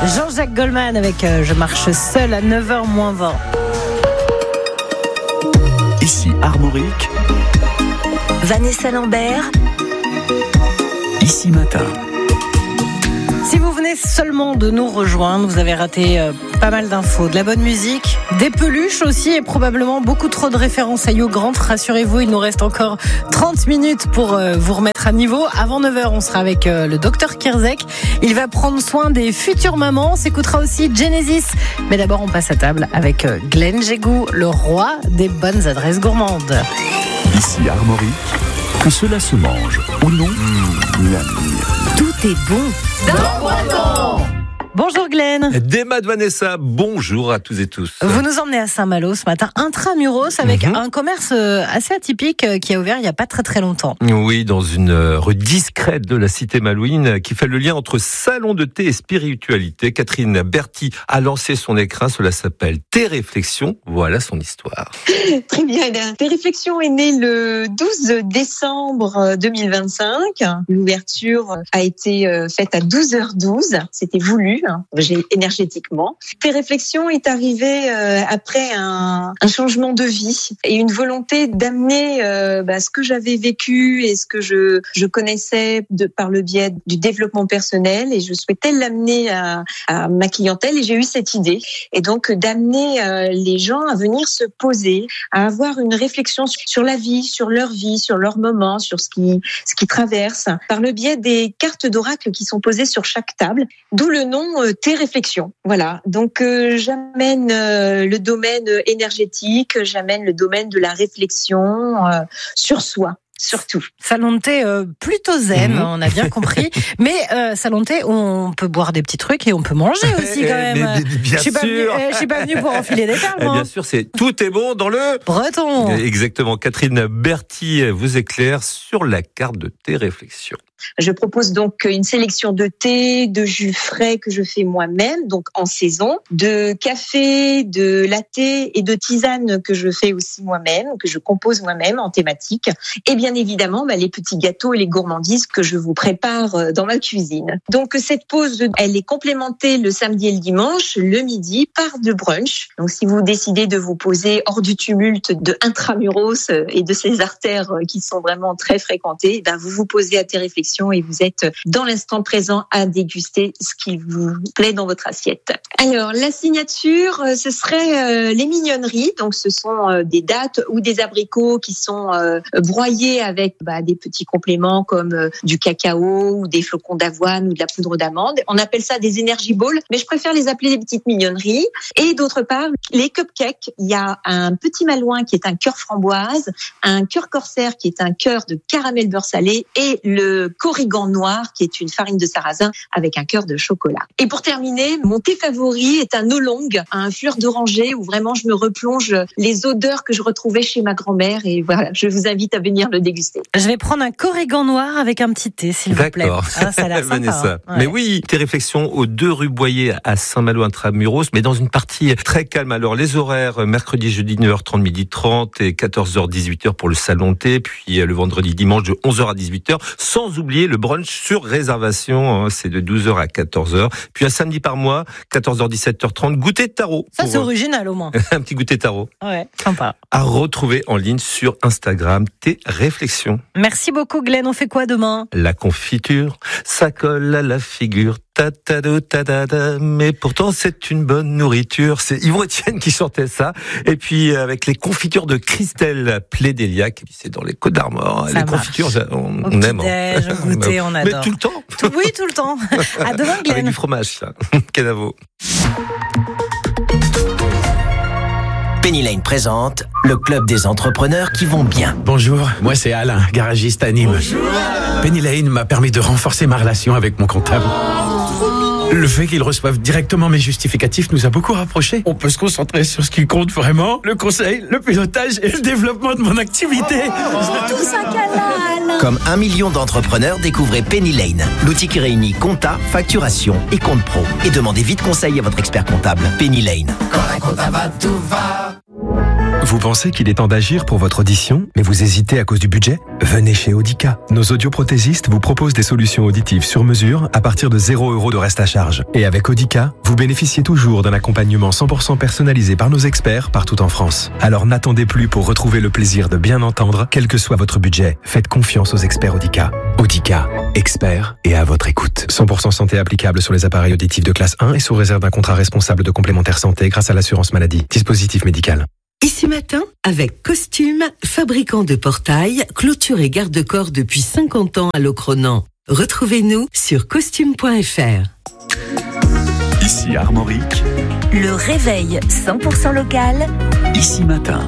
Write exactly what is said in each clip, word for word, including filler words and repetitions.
Jean-Jacques Goldman avec euh, Je marche seul à neuf heures moins vingt. Ici Armorique. Vanessa Lambert. Ici Matin. Si vous venez seulement de nous rejoindre, vous avez raté euh, pas mal d'infos, de la bonne musique, des peluches aussi et probablement beaucoup trop de références à Hugh Grant. Rassurez-vous, il nous reste encore trente minutes pour euh, vous remettre à niveau. Avant neuf heures, on sera avec euh, le docteur Kierzek. Il va prendre soin des futures mamans. On s'écoutera aussi Genesis. Mais d'abord, on passe à table avec euh, Glenn Jégou, le roi des bonnes adresses gourmandes. Ici Armorique. Que cela se mange ou non, mmh, la Tout est bon dans Boiton. Bonjour Glenn. Démat de Vanessa, bonjour à tous et tous. Vous nous emmenez à Saint-Malo ce matin, intramuros, avec mm-hmm. un commerce assez atypique qui a ouvert il n'y a pas très très longtemps. Oui, dans une rue discrète de la cité malouine qui fait le lien entre salon de thé et spiritualité. Catherine Berthy a lancé son écrin, cela s'appelle Thé Réflexions. Voilà son histoire. Très bien, Thé Réflexions est né le douze décembre deux mille vingt-cinq. L'ouverture a été faite à douze heures douze, c'était voulu. J'ai énergétiquement. Thé Réflexions est arrivé euh, après un, un changement de vie et une volonté d'amener euh, bah, ce que j'avais vécu et ce que je, je connaissais de, par le biais du développement personnel, et je souhaitais l'amener à, à ma clientèle, et j'ai eu cette idée. Et donc d'amener euh, les gens à venir se poser, à avoir une réflexion sur, sur la vie, sur leur vie, sur leurs moments, sur ce qui, ce qui traverse, par le biais des cartes d'oracle qui sont posées sur chaque table, d'où le nom Thé Réflexions. Voilà. Donc euh, j'amène euh, le domaine énergétique, j'amène le domaine de la réflexion euh, sur soi. Surtout. Salon de thé euh, plutôt zen, mmh. on a bien compris. Mais euh, salon de thé, on peut boire des petits trucs et on peut manger aussi quand même. Mais, mais, bien je suis sûr. Pas venue, euh, je suis pas venue pour enfiler des perles. Bien sûr, c'est tout est bon dans le Breton. Exactement. Catherine Berthy vous éclaire sur la carte de Thé Réflexions. Je propose donc une sélection de thé, de jus frais que je fais moi-même, donc en saison, de café, de latte et de tisane que je fais aussi moi-même, que je compose moi-même en thématique. Et bien évidemment, bah, les petits gâteaux et les gourmandises que je vous prépare dans ma cuisine. Donc cette pause, elle est complémentée le samedi et le dimanche, le midi, par de brunch. Donc si vous décidez de vous poser hors du tumulte de intramuros et de ces artères qui sont vraiment très fréquentées, bah, vous vous posez à Thé Réflexions et vous êtes dans l'instant présent à déguster ce qui vous plaît dans votre assiette. Alors, la signature, ce serait les mignonneries. Donc, ce sont des dattes ou des abricots qui sont broyés avec bah, des petits compléments comme du cacao ou des flocons d'avoine ou de la poudre d'amande. On appelle ça des energy balls, mais je préfère les appeler des petites mignonneries. Et d'autre part, les cupcakes. Il y a un petit malouin qui est un cœur framboise, un cœur corsaire qui est un cœur de caramel beurre salé et le corrigan noir qui est une farine de sarrasin avec un cœur de chocolat. Et pour terminer, mon thé favori est un oolong, un fleur d'oranger où vraiment je me replonge les odeurs que je retrouvais chez ma grand-mère, et voilà, je vous invite à venir le déguster. Je vais prendre un corrigan noir avec un petit thé, s'il vous plaît. D'accord. Ah, ça a l'air sympa. Vanessa. Hein. Ouais. Mais oui, Thé Réflexions aux deux rue Boyer à Saint-Malo intramuros, mais dans une partie très calme. Alors les horaires, mercredi, jeudi neuf heures trente, midi trente et quatorze heures, dix-huit heures pour le salon de thé, puis le vendredi, dimanche de onze heures à dix-huit heures, sans oublier le brunch sur réservation, c'est de douze heures à quatorze heures. Puis un samedi par mois, quatorze heures, dix-sept heures trente, goûter de tarot. Ça, c'est original au moins. Un petit goûter tarot. Ouais, sympa. À retrouver en ligne sur Instagram, Thé Réflexions. Merci beaucoup Glenn, on fait quoi demain ? La confiture, ça colle à la figure. Ta ta do ta da da, mais pourtant c'est une bonne nourriture. C'est Yvon Etienne qui chantait ça. Et puis avec les confitures de Christelle Plédéliac, c'est dans les Côtes d'Armor. Les marche. Confitures, on, au on aime. Déj, au goûter, on adore. Mais tout le temps. Tout, oui, tout le temps. À demain, Glenn. Avec du fromage, ça. Canavo. Penny Lane présente le club des entrepreneurs qui vont bien. Bonjour, moi c'est Alain, garagiste à Nîmes. Bonjour Alain. Penny Lane m'a permis de renforcer ma relation avec mon comptable. Le fait qu'ils reçoivent directement mes justificatifs nous a beaucoup rapprochés. On peut se concentrer sur ce qui compte vraiment, le conseil, le pilotage et le développement de mon activité. Oh, c'est tout ça canal. Comme un million d'entrepreneurs, découvrez Penny Lane, l'outil qui réunit compta, facturation et compte pro. Et demandez vite conseil à votre expert comptable. Penny Lane. Quand la compta va, tout va. Vous pensez qu'il est temps d'agir pour votre audition, mais vous hésitez à cause du budget ? Venez chez Audica. Nos audioprothésistes vous proposent des solutions auditives sur mesure à partir de zéro euro de reste à charge. Et avec Audica, vous bénéficiez toujours d'un accompagnement cent pour cent personnalisé par nos experts partout en France. Alors n'attendez plus pour retrouver le plaisir de bien entendre, quel que soit votre budget. Faites confiance aux experts Audica. Audica, experts et à votre écoute. cent pour cent santé applicable sur les appareils auditifs de classe un et sous réserve d'un contrat responsable de complémentaire santé grâce à l'assurance maladie. Dispositif médical. Ici Matin, avec Costume, fabricant de portails, clôture et garde-corps depuis cinquante ans à Locronan. Retrouvez-nous sur costume point f r. Ici Armorique. Le réveil cent pour cent local. Ici Matin.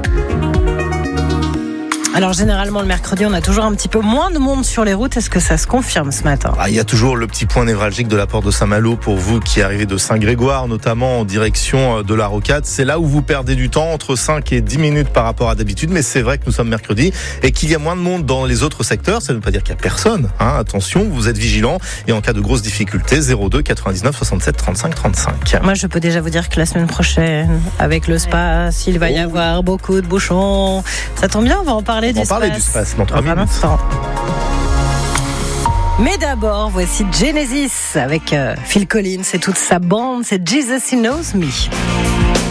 Alors généralement le mercredi on a toujours un petit peu moins de monde sur les routes. Est-ce que ça se confirme ce matin ? Ah, il y a toujours le petit point névralgique de la porte de Saint-Malo pour vous qui arrivez de Saint-Grégoire, notamment en direction de la Rocade. C'est là où vous perdez du temps, entre cinq et dix minutes par rapport à d'habitude. Mais c'est vrai que nous sommes mercredi et qu'il y a moins de monde dans les autres secteurs. Ça ne veut pas dire qu'il n'y a personne. Hein. Attention, vous êtes vigilants et en cas de grosses difficultés, zéro deux quatre-vingt-dix-neuf soixante-sept trente-cinq trente-cinq. Moi je peux déjà vous dire que la semaine prochaine, avec le spa, il va y Oh. avoir beaucoup de bouchons. Ça tombe bien, on va en parler On va du en parler du space dans trois minutes. Instant. Mais d'abord, voici Genesis avec euh, Phil Collins et toute sa bande, c'est Jesus He Knows Me.